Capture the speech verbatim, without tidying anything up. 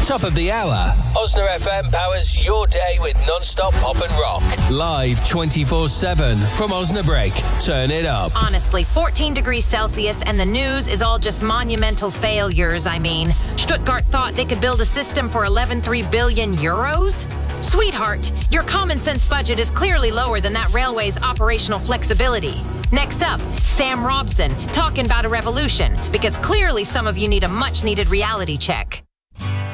Top of the hour. Osna F M powers your day with non-stop pop and rock. Live twenty-four seven from Osnabrück. Turn it up. Honestly, fourteen degrees Celsius and the news is all just monumental failures, I mean. Stuttgart thought they could build a system for eleven point three billion euros? Sweetheart, your common sense budget is clearly lower than that railway's operational flexibility. Next up, Sam Robson, talking about a revolution, because clearly some of you need a much-needed reality check.